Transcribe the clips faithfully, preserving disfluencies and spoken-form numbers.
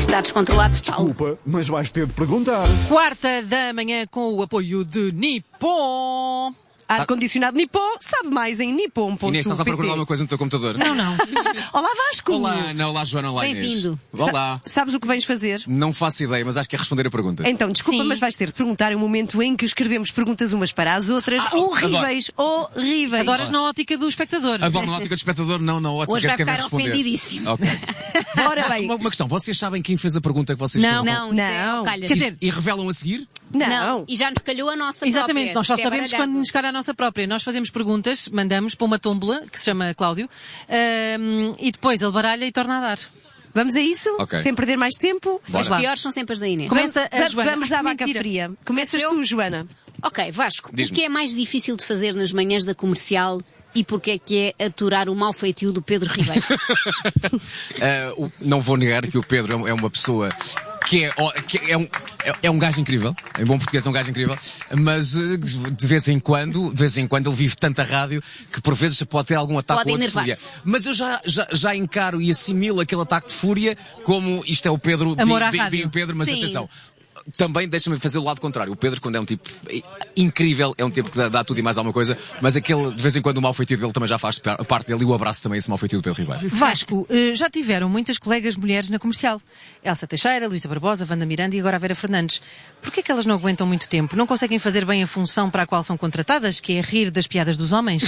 Está descontrolado total. Desculpa, mas vais ter de perguntar. Quarta da manhã com o apoio de Nippon. Ar-condicionado Nippon sabe mais em nippon ponto pt. Inês, estás a procurar alguma coisa no teu computador? Não, não. Olá, Vasco! Olá, não, olá Joana, olá Inês. Bem-vindo. Olá. Sa sabes o que vens fazer? Não faço ideia, mas acho que é responder a pergunta. Então, desculpa, Sim. mas vais ter de perguntar em um momento em que escrevemos perguntas umas para as outras. Ah, horríveis, horríveis. Adoras na ótica do espectador. Adoro na ótica do espectador, não, não, ótica Hoje vai de quem ficar responder. ofendidíssimo. Ok. Ora bem. Uma, uma questão, vocês sabem quem fez a pergunta que vocês Não. estão... Não, isto é Não. ao calhas. Quer dizer, E revelam a seguir? Não. E já nos calhou a nossa Exatamente, própria. nós só Isto é sabemos baralhado. quando nos calhar a nossa própria. Nós fazemos perguntas, mandamos para uma tómbola, que se chama Cláudio, ahm, e depois ele baralha e torna a dar. Vamos a isso? Ok. Sem perder mais tempo? Bora. As piores são sempre as da Inês. Começa a Va- Joana. Vamos à vaca Mentira. fria. Começas Eu? tu, Joana. Ok, Vasco, o Diz-me. que é mais difícil de fazer nas manhãs da comercial e porque é que é aturar o mau feitio do Pedro Ribeiro? Ah, o- não vou negar que o Pedro é um- é uma pessoa que é, ó, que é, um, é, é um gajo incrível. Em bom português é um gajo incrível. Mas eh, de vez em quando, de vez em quando ele vive tanta rádio que por vezes pode ter algum ataque Pode ou outro de fúria. enervar-se. Mas eu já, já, já encaro e assimilo aquele ataque de fúria como isto é o Pedro. Amor à bem, bem, rádio. bem o Pedro, mas Sim. atenção. Também deixa-me fazer o lado contrário. O Pedro, quando é um tipo incrível, é um tipo que dá, dá tudo e mais alguma coisa, mas aquele, de vez em quando, o mau feitio dele também já faz par- parte dele e o abraço também esse mau feitio do Pedro Ribeiro. Vasco, eh, já tiveram muitas colegas mulheres na comercial. Elsa Teixeira, Luísa Barbosa, Wanda Miranda e agora a Vera Fernandes. Porquê que elas não aguentam muito tempo? Não conseguem fazer bem a função para a qual são contratadas, que é rir das piadas dos homens?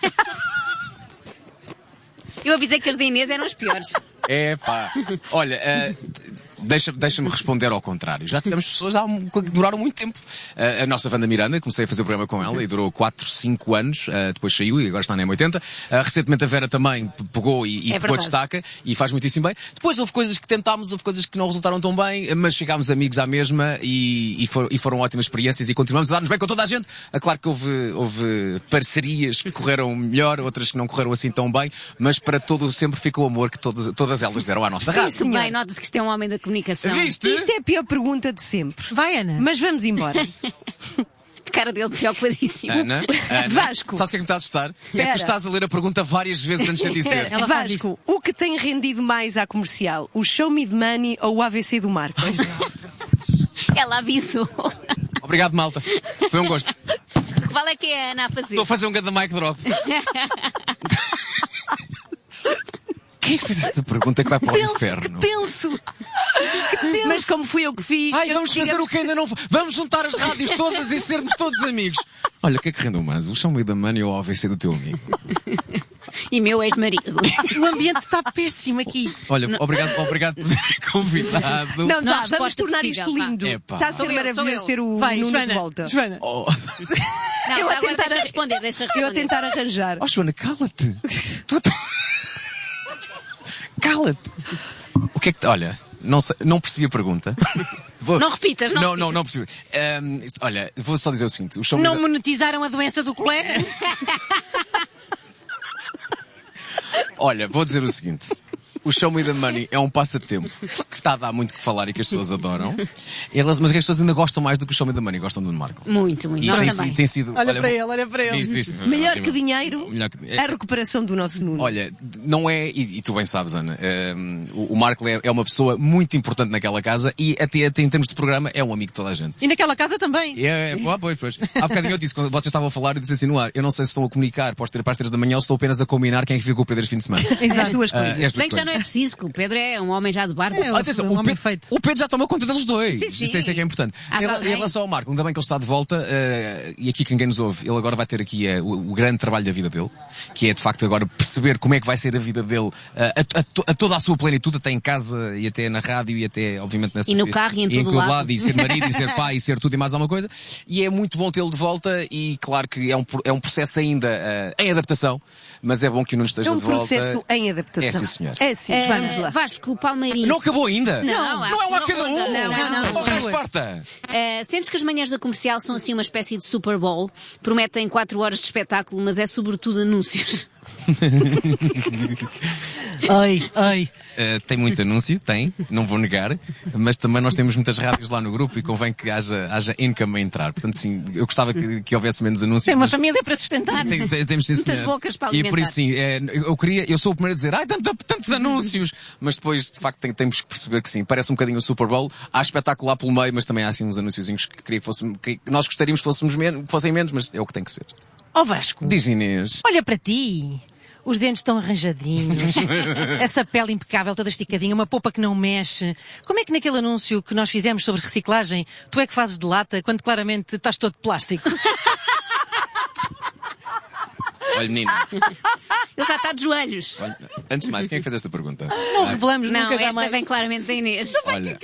Eu avisei que as da Inês eram as piores. É pá. Olha, eh, deixa- deixa-me responder ao contrário. Já tivemos pessoas há um- que duraram muito tempo. Eh, a nossa Wanda Miranda, comecei a fazer o programa com ela e durou quatro, cinco anos, eh, depois saiu e agora está na M oitenta. Eh, recentemente a Vera também p- pegou e, e É pegou verdade. destaca e faz muitíssimo bem. Depois houve coisas que tentámos, houve coisas que não resultaram tão bem, mas ficámos amigos à mesma e, e, for- e foram ótimas experiências e continuamos a dar-nos bem com toda a gente. É claro que houve, houve parcerias que correram melhor, outras que não correram assim tão bem, mas para todo sempre ficou o amor que todos, todas elas deram à nossa rádio. Muito bem, nota-se que isto é um homem da comunicação. Viste? Isto é a pior pergunta de sempre. Vai, Ana. Mas vamos embora. A cara dele preocupadíssimo. Ana, Ana, Vasco. sabes o que é que me está a assustar? É que Espera. tu estás a ler a pergunta várias vezes antes de dizer. Ela faz Vasco, o que tem rendido mais à comercial? O Show Me the Money ou o A V C do Marco? Ela avisou. Obrigado, malta. Foi um gosto. Qual é que é a Ana a fazer? Estou a fazer um grande mic drop. Quem é que fez esta pergunta que vai para o inferno? tenso! Mas como fui eu que fiz... Ai, eu vamos fazer digamos- o que ainda não... Vamos juntar as rádios todas e sermos todos amigos. Olha, o que é que rendeu mais? O Show Me the Money ou o A V C do teu amigo? E meu ex-marido. O ambiente está péssimo aqui. Olha, obrigado, obrado por ter convidado. Não, Não há dá, vamos resposta tornar possível, isto vá. lindo. Epá. Está a ser Sou eu, sou maravilhoso eu. ter o Vai, Nuno Joana. de volta. Joana. Oh, Não, Eu a agora tentar- deixa responder, deixa Eu a responder. tentar arranjar. oh Joana, cala-te. Tu... Cala-te. O que é que... te- Olha, não, sei- não percebi a pergunta. Vou- Não repitas, não Não, repitas. não, não percebi. Ahm, isto- olha, vou só dizer o seguinte. O Show Me Não the- monetizaram a doença do colega? Olha, vou dizer o seguinte. O Show Me the Money é um passatempo que está a dar muito que falar e que as pessoas adoram. Elas, mas as pessoas ainda gostam mais do que o Show Me the Money, gostam do Marco. Muito, muito. E Nós tem, também. si- tem sido. Olha para ele, olha para ele. Viste, viste, Melhor ótimo. que dinheiro, Melhor que- a recuperação do nosso Nuno. Olha, não é, e, e tu bem sabes, Ana, um, o, o Marco é, é uma pessoa muito importante naquela casa e até, até em termos de programa é um amigo de toda a gente. E naquela casa também. É, é, pô, pois, pois. Há bocadinho eu disse, quando vocês estavam a falar, eu disse assim no ar, eu não sei se estão a comunicar para, os ter, para as três da manhã ou se estou apenas a combinar quem é que fica com o Pedro este fim de semana. As duas Ah, coisas. é as duas Bem que já coisas. não é preciso, porque o Pedro é um homem já de barba. É, Atenção, um o, homem Pedro, feito. o Pedro já tomou conta deles dois. Sim, sim. Isso, isso é que é importante. Há Em, alguém? em relação ao Marco, ainda bem que ele está de volta, eh, e aqui quem nos ouve, ele agora vai ter aqui eh, o, o grande trabalho da vida dele, que é de facto agora perceber como é que vai ser a vida dele eh, a, a to- a toda a sua plenitude, até em casa e até na rádio e até, obviamente, nessa E no carro e em todo todo lado. E ser marido e ser pai e ser tudo e mais alguma coisa. E é muito bom tê-lo de volta e claro que é um, pro- é um processo ainda eh, em adaptação, mas é bom que o Nuno esteja É um de volta. processo em adaptação. É sim, senhor. É sim, Eh, vamos lá. Vasco, o Palmeirinho. Não acabou ainda? Não, não há é um a uma cada um. ronda. Não, não, não. Qual é a resposta? Uh, sentes que as manhãs da comercial são assim uma espécie de Super Bowl? Prometem quatro horas de espetáculo, mas é sobretudo anúncios. Ai, ai. Uh, tem muito anúncio, tem, não vou negar, mas também nós temos muitas rádios lá no grupo e convém que haja, haja income a entrar. Portanto, sim, eu gostava que, que houvesse menos anúncios. Tem uma mas... família para sustentar. Tem, tem, temos, sim, Muitas senhor. bocas para E alimentar. por isso, sim, é, eu queria, eu sou o primeiro a dizer, ai, tanto, tantos anúncios, mas depois, de facto, tem, temos que perceber que sim, parece um bocadinho o Super Bowl, há espetáculo lá pelo meio, mas também há assim uns anúnciozinhos que queria que, fosse, que nós gostaríamos que, fôssemos men- que fossem menos, mas é o que tem que ser. Ó Vasco, Diz Inês. olha para ti. Os dentes estão arranjadinhos, essa pele impecável, toda esticadinha, uma polpa que não mexe. Como é que naquele anúncio que nós fizemos sobre reciclagem, tu é que fazes de lata, quando claramente estás todo de plástico? Olha, menino, Ele já está de joelhos. olha, antes de mais, quem é que fez esta pergunta? Não revelamos Não, nunca esta jamais. vem claramente da Inês. Olha,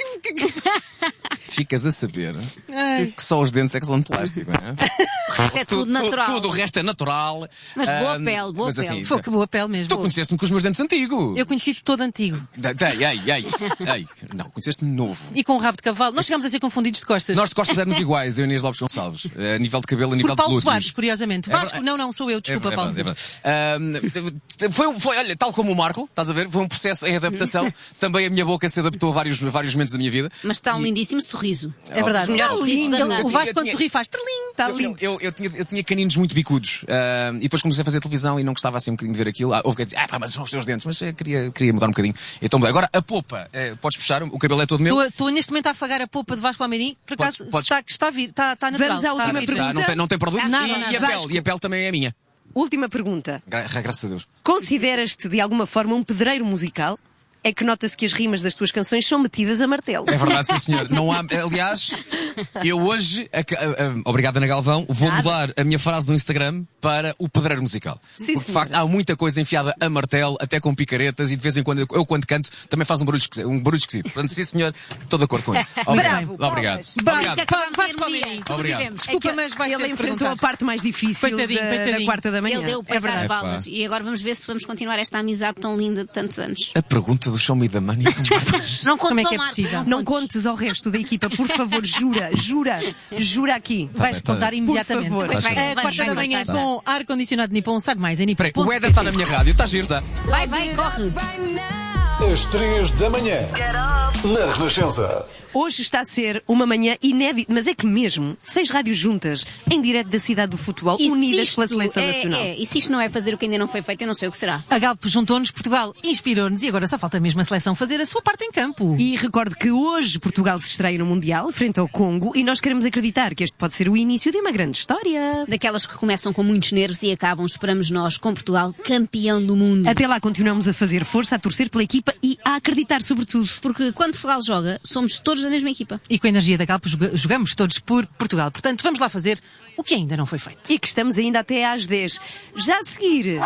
ficas a saber que só os dentes é que são de plástico, não é? É tudo natural. Tudo o resto é natural. Mas boa Ah, pele, boa mas pele. assim, Foi que boa pele mesmo. tu conheceste-me com os meus dentes antigos. Eu conheci-te todo antigo. Ei, ei, ei, ei. Não, conheceste-me novo. E com um rabo de cavalo. Nós chegámos a ser confundidos de costas. Nós de costas éramos iguais, eu e Inês Lopes Gonçalves. A nível de cabelo, a nível Por Paulo de glúteos. Soares, curiosamente. É Vasco, verdade. não, não, sou eu, É desculpa, verdade, Paulo. é verdade. Ah, foi, um- foi, olha, tal como o Marco, estás a ver? Foi um processo em adaptação. Também a minha boca se adaptou a vários, vários momentos da minha vida. Mas está um lindíssimo sorriso. É verdade. Os melhores Não, sorrisos lindo. da Ele- rádio. O Vasco, Eu quando tinha- sorri, faz trelin. Está Eu, lindo. eu, eu, eu tinha, eu tinha caninos muito bicudos. ah, e depois comecei a fazer televisão e não gostava assim um bocadinho de ver aquilo. Ah, houve quem dizer, ah, pá, mas são os teus dentes. Mas eu queria, queria mudar um bocadinho. Então, agora, a polpa, eh, podes puxar, o cabelo é todo meu. Estou- Estou neste momento a afagar a polpa de Vasco Palmeirim, por acaso Podes- podes- está, está a vir, está, está natural. Vamos à está a última vir. pergunta. Ah, não, tem, não tem problema. Nada, e, nada. e a Vasco. pele, e a pele também é minha. Última pergunta. Gra graças a Deus. Consideras-te de alguma forma um pedreiro musical? É que nota-se que as rimas das tuas canções são metidas a martelo. É verdade, sim, senhor. Não há, aliás, eu hoje, a, a, a, obrigado Ana Galvão, vou Nada. mudar a minha frase no Instagram para o pedreiro musical. Sim, Porque de senhora. facto há muita coisa enfiada a martelo, até com picaretas, e de vez em quando, eu, eu quando canto, também faz um barulho esquisito. Um barulho esquisito. Portanto, sim, senhor, estou de acordo com isso. Obrigado. Bravo, Obrigado. palmas. Bravo. Obrigado. Que acabámos Vasco de ter um dia. Palmeirim. Obrigado. Desculpa, É que mas vais ele ter que enfrentou perguntar. a parte mais difícil Coitadinho, da, coitadinho. da quarta da manhã. Ele deu o É peito às verdade. balas. E agora vamos ver se vamos continuar esta amizade tão linda de tantos anos. A pergunta do Show Me the Money. Não contes Como é que ao é Marco, possível? Não contes. contes ao resto da equipa, por favor, jura, jura, jura aqui. Tá Vais bem, tá contar bem. imediatamente. Por favor. Vai, vai, A vai, quarta vai, da vai, manhã vai. com ar-condicionado Nippon, sabe mais, é Nippon. Espera aí, o Éder está na minha rádio, está giro, está? Vai, vai, corre. Às três da manhã. Na Renascença. Hoje está a ser uma manhã inédita, mas é que mesmo, seis rádios juntas, em direto da cidade do futebol, E se unidas isto pela seleção é, nacional. é, e se isto não é fazer o que ainda não foi feito, eu não sei o que será. A Galp juntou-nos, Portugal inspirou-nos e agora só falta mesmo a seleção fazer a sua parte em campo. E recordo que hoje Portugal se estreia no Mundial, frente ao Congo, e nós queremos acreditar que este pode ser o início de uma grande história. Daquelas que começam com muitos nervos e acabam, esperamos nós, com Portugal campeão do mundo. Até lá continuamos a fazer força, a torcer pela equipa e a acreditar sobretudo. Porque quando Portugal joga, somos todos da mesma equipa. E com a energia da Galp joga- jogamos todos por Portugal. Portanto, vamos lá fazer o que ainda não foi feito. E que estamos ainda até às dez. Já a seguir,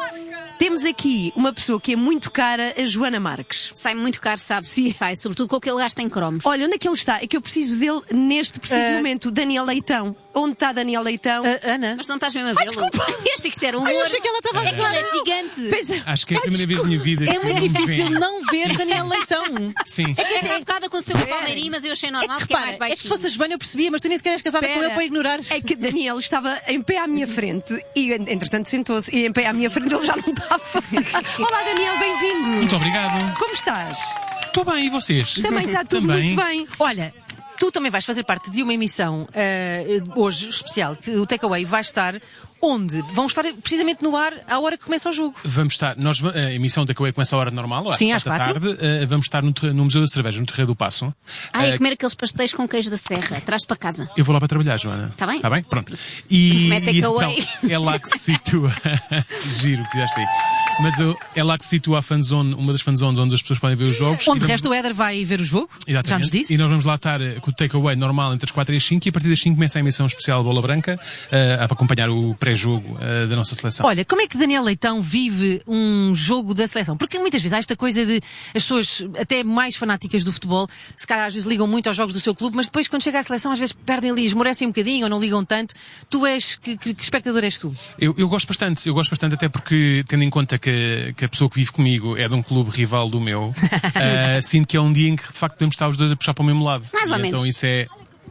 temos aqui uma pessoa que é muito cara, a Joana Marques. Sai muito caro, sabe? Sim. Sai, sobretudo com o que ele gasta em cromos. Olha, onde é que ele está? É que eu preciso dele neste preciso Eh, momento. Daniel Leitão. Onde está Daniel Leitão? Ah, Ana? Mas não estás mesmo a vê-lo? Eu achei que isto era um Ai, eu humor. achei que ela estava a É que ele é gozar. gigante. Pensa- Acho que é a primeira vez na minha vida que É muito eu me difícil vejo. não ver Daniel Leitão. Sim. É que até há bocado aconteceu com o Palmeirim, mas eu achei normal porque é mais Repara, é que se baixinho. fosse a Joana eu percebia, mas tu nem sequer és casada com Espera. ele para ignorares. É que Daniel estava em pé à minha frente e, entretanto, sentou-se e em pé à minha frente ele já não estava. Olá, Daniel, bem-vindo. Muito obrigado. Como estás? Estou bem, e vocês? Também está tudo Também. muito bem. Olha, tu também vais fazer parte de uma emissão eh, hoje especial, que o Takeaway vai estar onde? Vão estar precisamente no ar à hora que começa o jogo. Vamos estar, nós, va- a emissão da Takeaway começa à hora normal, às Sim, às quatro da quatro. tarde. Eh, vamos estar no, terre- no Museu da Cerveja, no Terreiro do Paço. Ah, é Eh, comer aqueles pastéis com queijo da serra. Traz para casa. Eu vou lá para trabalhar, Joana. Tá bem. Está bem? Pronto. E, Como é e takeaway. então, é lá que se situa. Giro, que já aí. Mas eu- é lá que se situa a fanzone, uma das fanzones onde as pessoas podem ver os jogos. Onde E de vamos- resto o Éder vai ver o jogo, Exatamente. já nos disse. E nós vamos lá estar eh, com o takeaway normal entre as quatro e as cinco e a partir das cinco começa a emissão especial Bola Branca eh, para acompanhar o pré-jogo eh, da nossa seleção. Olha, como é que Daniel Leitão vive um jogo da seleção? Porque muitas vezes há esta coisa de as pessoas até mais fanáticas do futebol, se calhar às vezes ligam muito aos jogos do seu clube, mas depois quando chega à seleção às vezes perdem ali, esmorecem um bocadinho ou não ligam tanto. Tu és, que, que, que espectador és tu? Eu, eu gosto bastante, eu gosto bastante até porque, tendo em conta que, que a pessoa que vive comigo é de um clube rival do meu, eh, sinto que é um dia em que de facto podemos estar os dois a puxar para o mesmo lado. Mais E ou então menos. isso é...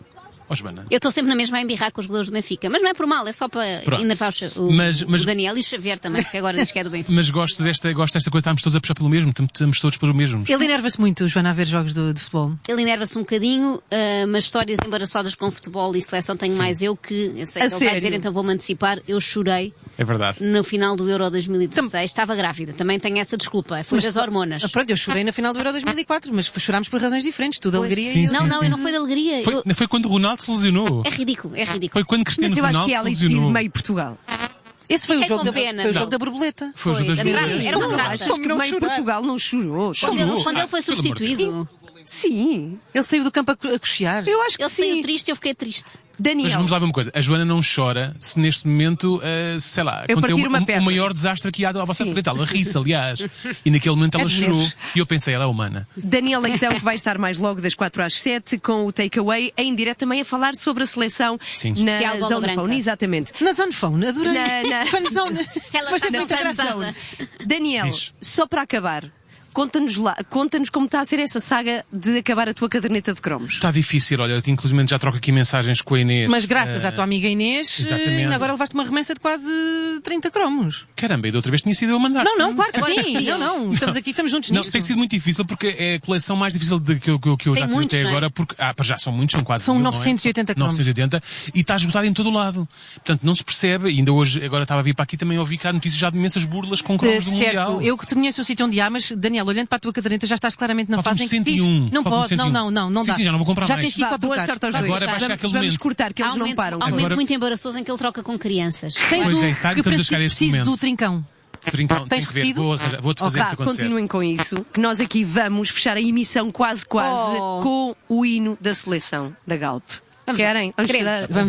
Ó, Joana. Eu estou sempre na mesma a embirrar com os goleiros do Benfica, mas não é por mal, é só para Pronto. enervar o, o, Mas- mas- o Daniel e o Xavier também, que agora diz que é do Benfica. Mas gosto desta, gosto desta coisa, estamos todos a puxar pelo mesmo, estamos todos pelo mesmo. Ele enerva-se muito, Joana, a ver jogos de, de futebol. Ele enerva-se um bocadinho, ah, mas histórias embaraçosas com futebol e seleção tenho mais eu que, eu sei A que ele vai sério? dizer, então vou-me antecipar, eu chorei É verdade. no final do Euro dois mil e dezasseis, estava grávida, também tenho essa desculpa, foi das hormonas. Ah, pronto, eu chorei na final do Euro dois mil e quatro, mas chorámos por razões diferentes, tudo alegria Sim, e eu... sim. Não, não, eu não foi de alegria. Foi, eu- foi quando o Ronaldo se lesionou. É ridículo, é ridículo. Foi quando Cristiano Mas eu acho Ronaldo que se ela e lesionou. meio Portugal. Esse foi o Fiquei jogo, com da, pena. foi o Não. jogo da borboleta. Foi o jogo Foi, das da graça, Minas. era uma Não, graça. achas Como que não meio chorar? Portugal não chorou? Quando ele, Chorou. quando ele foi Ah, pelo amor de substituído, Sim, Ele saiu do campo a, co- a cochear. eu acho que ele sim. saiu triste e eu fiquei triste. Mas Daniel, vamos lá ver uma coisa. A Joana não chora se neste momento, eh, sei lá, Eu aconteceu partir uma o, o perna. maior desastre aqui à, à vossa Sim. frente. Ela ri-se, aliás. E naquele momento ela É de chorou. nervos. E eu pensei, ela é humana. Daniel então que vai estar mais logo das quatro às sete com o Takeaway, em direto também a falar sobre a seleção Sim. na Especial Bola Zona Branca. Phone, exatamente. Na Zone Phone, adorei. Na- na- Fanzone. Ela Mas está teve na muita graça. fanzone. Daniel, Diz. só para acabar, conta-nos lá, conta-nos como está a ser essa saga de acabar a tua caderneta de cromos. Está difícil, olha, eu inclusive já troco aqui mensagens com a Inês. Mas graças Eh, à tua amiga Inês, exatamente. eh, agora levaste uma remessa de quase trinta cromos. Caramba, e da outra vez tinha sido eu a mandar. Não, não, claro que Agora sim. pediam. Não, não. Estamos aqui, estamos juntos Não, nisto. tem sido muito difícil porque é a coleção mais difícil de, que, eu- que eu- que eu Tem já fiz muitos, até não é? agora, porque ah, para já são muitos, são quase São mil, não é? novecentos e oitenta São novecentos e oitenta e está esgotado em todo o lado. Portanto, não se percebe, e ainda hoje, agora estava a vir para aqui também ouvi cá notícias já de imensas burlas com cromos do De- certo, Mundial. eu que te conheço o sítio onde há, mas Daniel, olhando para a tua caderneta já estás claramente na Faltam fase em que cento e diz, um. não Faltam pode, não, cento e um. não, não, não Sim, dá. sim, já não vou comprar já mais. tens que ir Vá, só boa trocar. sorte aos dois. Agora vai chegar vamos aquele vamos momento. cortar, que Há eles um não momento, param. há um momento Agora- muito embaraçoso em que ele troca com crianças. Tens Pois do, é, tá, que estamos a chegar a esse preciso momento. do trincão. Trincão, tem Tens que ver, repetido? vou arranjar- vou-te fazer Vá, isso acontecer. continuem com isso, que nós aqui vamos fechar a emissão quase quase Oh. com o hino da seleção da Galp. Vamos lá. Querem? Vamos Queremos. esperar? Vamos